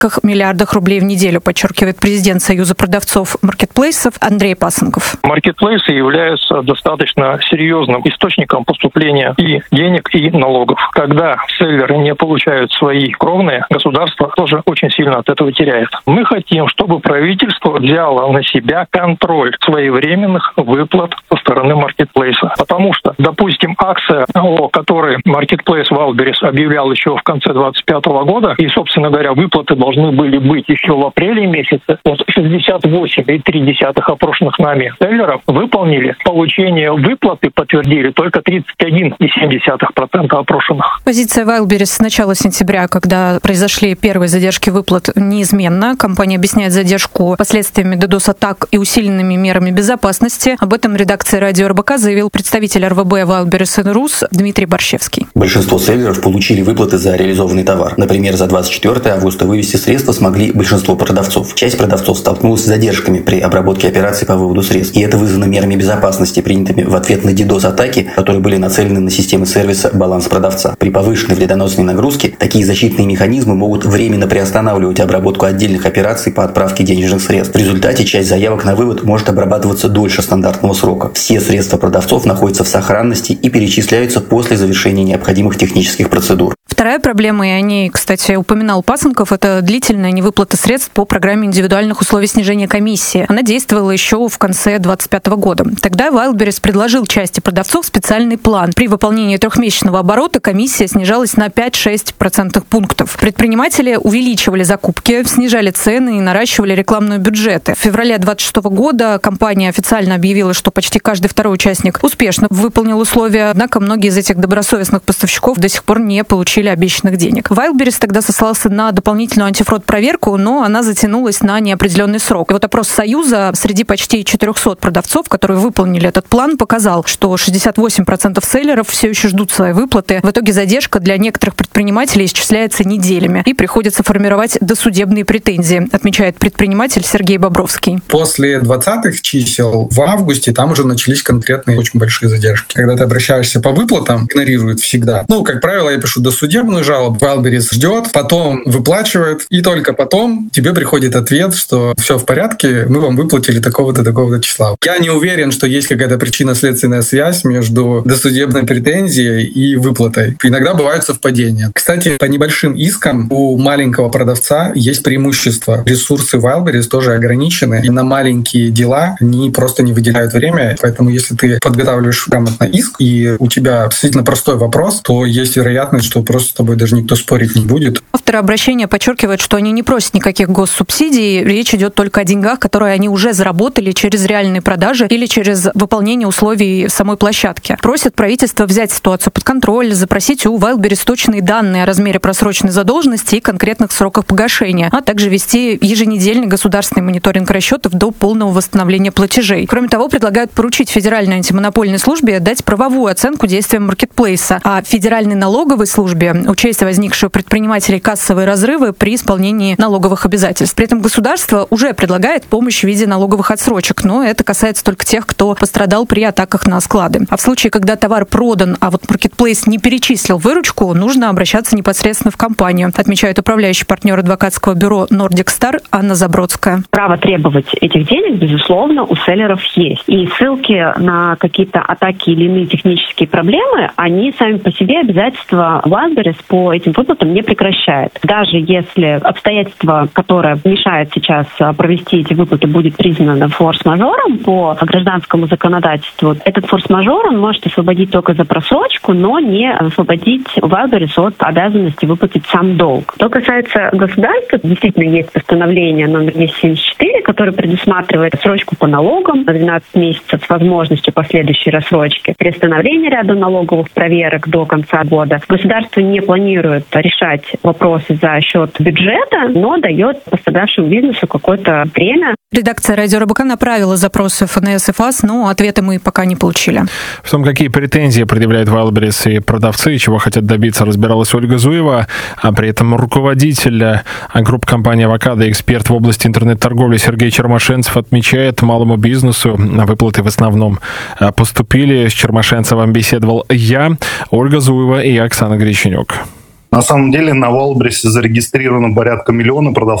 десятках миллиардах рублей в неделю, подчеркивает президент Союза продавцов маркетплейсов Андрей Пасынков. Маркетплейсы являются достаточно серьезным источником поступления и денег, и налогов. Когда селлеры не получают свои кровные, государство тоже очень сильно от этого теряет. Мы хотим, чтобы правительство взяло на себя контроль своевременных выплат со стороны маркетплейса. Потому что, допустим, акция, о которой маркетплейс Wildberries объявлял еще в конце 2025 года, и, собственно говоря, выплаты должны были быть еще в апреле месяце, вот 68,3 опрошенных нами селлеров выполнили получение выплаты, подтвердили только 31,7% опрошенных. Позиция Wildberries с начала сентября, когда произошли первые задержки выплат, неизменна. Компания объясняет задержку последствиями DDoS-атак и усиленными мерами безопасности. Об этом редакции радио РБК заявил представитель РВБ Wildberries Rus Дмитрий Борщевский. Большинство селлеров получили выплаты за реализованный товар. Например, за 24 августа вывести средства смогли большинство продавцов. Часть продавцов столкнулась с задержками при обработке операций по выводу средств. И это вызвано мерами безопасности, принятыми в ответ на DDoS-атаки, которые были нацелены на системы сервиса «Баланс продавца». При повышенной вредоносной нагрузке такие защитные механизмы могут временно приостанавливать обработку отдельных операций по отправке денежных средств. В результате часть заявок на вывод может обрабатываться дольше стандартного срока. Все средства продавцов находятся в сохранности и перечисляются после завершения необходимых технических процедур. Вторая проблема, и о ней, кстати, упоминал Пасынков, это длительная невыплата средств по программе индивидуальных условий снижения комиссии. Она действовала еще в конце 2025 года. Тогда Wildberries предложил части продавцов специальный план. При выполнении трехмесячного оборота комиссия снижалась на 5-6 процентных пунктов. Предприниматели увеличивали закупки, снижали цены и наращивали рекламные бюджеты. В феврале 2026 года компания официально объявила, что почти каждый второй участник успешно выполнил условия, однако многие из этих добросовестных поставщиков до сих пор не получили обещанных денег. Wildberries тогда сослался на дополнительную антифрод-проверку, но она затянулась на неопределенный срок. И вот опрос Союза среди почти 400 продавцов, которые выполнили этот план, показал, что 68% селлеров все еще ждут свои выплаты. В итоге задержка для некоторых предпринимателей исчисляется неделями и приходится формировать досудебные претензии, отмечает предприниматель Сергей Бобровский. После 20-х чисел в августе там уже начались конкретные очень большие задержки. Когда ты обращаешься по выплатам, игнорируют всегда. Как правило, я пишу досудебную жалобу, Wildberries ждет, потом выплачивает, и только потом тебе приходит ответ, что все в порядке, мы вам выплатили такого-то, такого-то числа. Я не уверен, что есть какая-то причинно-следственная связь между досудебной претензией и выплатой. Иногда бывают совпадения. Кстати, по небольшим искам у маленького продавца есть преимущество. Ресурсы Wildberries тоже ограничены, и на маленькие дела они просто не выделяют время. Поэтому если ты подготавливаешь грамотно иск, и у тебя действительно простой вопрос, то есть вероятность, что просто с тобой даже никто спорить не будет. Авторы обращения подчеркивают, что они не просят никаких госсубсидий. Речь идет только о деньгах, которые они уже заработали через реальные продажи или через выполнение условий самой площадки. Просят правительство взять ситуацию под контроль, запросить у Wildberries точные данные о размере просроченной задолженности и конкретных сроках погашения, а также вести еженедельный государственный мониторинг расчетов до полного восстановления платежей. Кроме того, предлагают поручить Федеральной антимонопольной службе дать правовую оценку действиям маркетплейса, а Федеральной налоговой службе учесть возникшие у предпринимателей кассовые разрывы при исполнении налоговых обязательств. При этом государство уже предлагает помощь в виде налоговых отсрочек, но это касается только тех, кто пострадал при атаках на склады. А в случае, когда товар продан, а вот маркетплейс не перечислил выручку, нужно обращаться непосредственно в компанию, отмечает управляющий партнер адвокатского бюро Nordic Star Анна Забродская. Право требовать этих денег, безусловно, у селлеров есть. И ссылки на какие-то атаки или иные технические проблемы, они сами по себе обязательства Wildberries по этим выплатам не прекращает. Даже если обстоятельство, которое мешает сейчас провести эти выплаты, будет признано форс-мажором по гражданскому законодательству, этот форс-мажор он может освободить только за просрочку, но не освободить Wildberries от обязанности выплатить сам долг. Что касается государства, действительно есть постановление номер 274, которое предусматривает отсрочку по налогам на 12 месяцев с возможностью последующей рассрочки, приостановление ряда налоговых проверок до конца года. Государство не планирует решать вопросы за счет бюджета, но дает пострадавшему бизнесу какое-то время. Редакция радио РБК направила запросы ФНС и ФАС, но ответы мы пока не получили. В том, какие претензии предъявляют Wildberries и продавцы, чего хотят добиться, разбиралась Ольга Зуева, а при этом руководитель группы компании «Авокадо» и эксперт в области интернет-торговли Сергей Чермашенцев отмечает, малому бизнесу выплаты в основном поступили. С Чермашенцевым беседовал я, Ольга Зуева и Оксана Греченюк. На самом деле на Wildberries зарегистрировано порядка 1 миллиона продавцов